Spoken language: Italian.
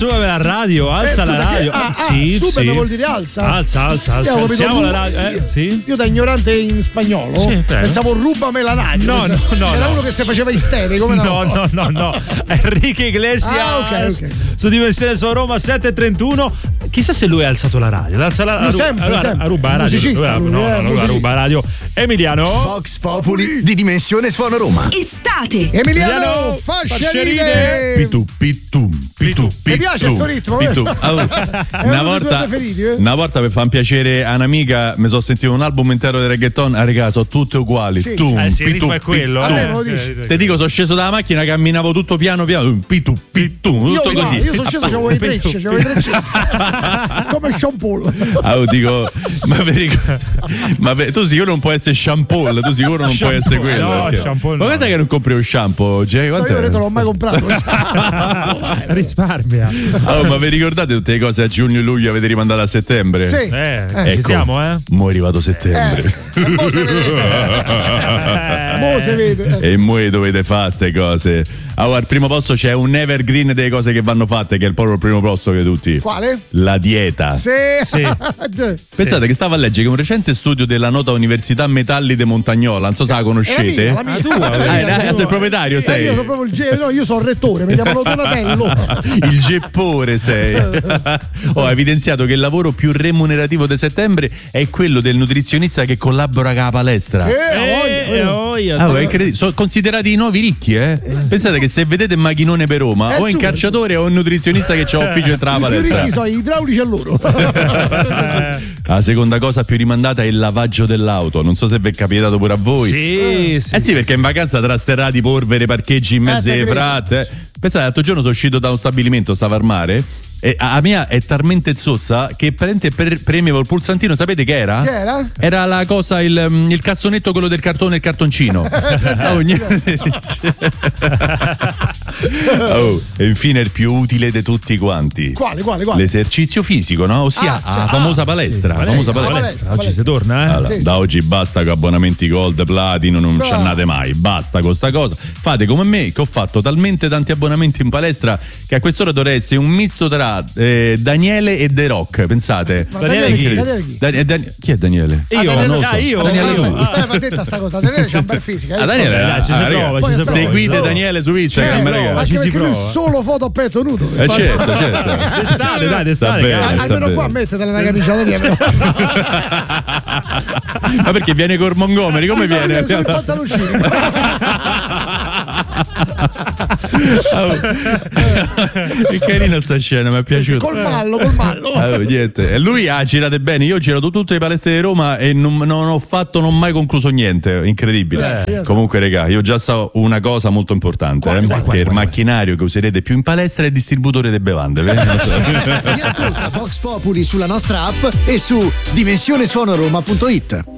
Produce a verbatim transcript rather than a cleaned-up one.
Assumere la radio, alza Eh, la scusa, radio. che- ah, sì, ah, super sì. vuol dire alza? Alza, alza, Io alza. avevo capito Alziamo ru- la radio. Eh, sì. Io da ignorante in spagnolo Sì, prego. pensavo rubame la radio. No, no, no, Era no. uno che si faceva isterico. come No, no, no, no. Enrique Iglesias. Ah, ok, ok. Su Dimensione su Roma sette e trentuno. Chissà se lui ha alzato la radio. Alza la, Lui a, sempre, a, sempre. a ruba la radio. Musicista, Lui, lui, no, eh, no, lui musicista. ruba la radio. Emiliano. Vox Populi di Dimensione Suono Roma. Estate. Emiliano, Emiliano, Fascerine. Pitu, pitu, pitu, Mi piace sto ritmo, eh? pitu. Oh, È una uno dei tuoi volta, preferiti, eh? una volta per far piacere a un'amica mi sono sentito un album intero di reggaeton. Ah, raga, sono tutte uguali. Sì. Tum, Eh sì, il pitu, ritmo è quello. A me eh. me lo dici. Te dico, sono sceso dalla macchina, camminavo tutto piano piano, pitu, pitu, Io, tutto no, così. io sono sceso, c'avevo i trecce, c'avevo i trecce. Come Sean Paul. Ah, oh, dico, ma, per, ma per, tu sicuro non puoi essere shampoo, tu sicuro non puoi essere quello. no, perché- shampoo ma no. guarda che non compri un shampoo, Jay, No, quant'è? io non l'ho mai comprato. Risparmia. Oh, ma vi ricordate tutte le cose a giugno e luglio avete rimandato a settembre? Sì. Eh, Eh, ci siamo, eh? Mo' è arrivato settembre. Eh, mo si vede. Mo si vede. E mo' dovete fare ste cose. Allora, al primo posto c'è un evergreen delle cose che vanno fatte, che è proprio il primo posto che tutti. Quale? La dieta. Sì. Sì. Pensate che stavo a leggere che un recente studio della nota Università Metalli de Montagnola, non so se la conoscete. È la mia, la mia. Ah, tua, È la Ah, mia, eh, la sei mia. il proprietario, Eh, sei. Io sono proprio il ge- no, io sono il rettore, mi chiamano Donatello. Il geppore sei. Ho evidenziato che il lavoro più remunerativo di settembre è quello del nutrizionista che collabora con la palestra. Eh, Eh, voglio, oh, io- Ah, è incredibile. Sono considerati i nuovi ricchi, eh? Pensate che se vedete il macchinone per Roma, Eh, o è su, un calciatore o un nutrizionista che c'ha ufficio dentro la I più palestra. ricchi sono i idraulici a loro. La seconda cosa più rimandata è il lavaggio dell'auto. Non so se vi è capitato pure a voi. Sì, sì. Eh sì, perché in vacanza tra sterrati, polvere, parcheggi in mezzo Eh, ai te credo. fratte. Pensate, l'altro giorno sono uscito da uno stabilimento, stavo al mare. E a a mia è talmente zozza che prende per, premeva il pulsantino, sapete che era? Che era? Era la cosa, il, mm, il cassonetto, quello del cartone, il cartoncino. Oh, niente. Oh, e infine il più utile di tutti quanti. Quale, quale, quale? L'esercizio fisico, no? Ossia Ah, la cioè- famosa ah, palestra. sì, la famosa palestra, palestra. palestra. Oggi si torna, eh? Allora, Sì, da sì. oggi basta con abbonamenti gold, platino, non No. ci andate mai, basta con sta cosa. Fate come me, che ho fatto talmente tanti abbonamenti in palestra che a quest'ora dovrei essere un misto tra eh, Daniele e The Rock, pensate. Ma Daniele Daniele chi? chi? Daniele chi? Dan- eh, Dan- chi è Daniele? Io, Ah, Daniele- non lo so. ah, io? Daniele tu. Ah, ma detta sta cosa. Daniele c'ha un bel fisico. Ah, Daniele, Vabbè, dai, ci si ah, prova, raga, ci si prova, seguite ci si Daniele su Eh, Instagram, no, raga. anche ci si perché lui prova. solo foto a petto nudo. Eh, certo, certo. D'estate, dai, Sta d'estate. bene, cazzo. sta Almeno bene. qua mettetela una camicia da dietro. Ma perché viene col Montgomery? Come viene? Sui pantaloncini. Oh. È carina sta scena, mi è piaciuta. Col mallo, col mallo. Ah, niente. E lui ha girato bene. Io ho girato tutte le palestre di Roma e non, non ho fatto, non ho mai concluso niente. Incredibile. Eh, Comunque, regà, io già so una cosa molto importante: Quale, eh, quale, che quale, il quale? macchinario che userete più in palestra è il distributore delle bevande. Ve? Non so. Riascolta Vox Populi sulla nostra app e su dimensionesuonoroma punto it.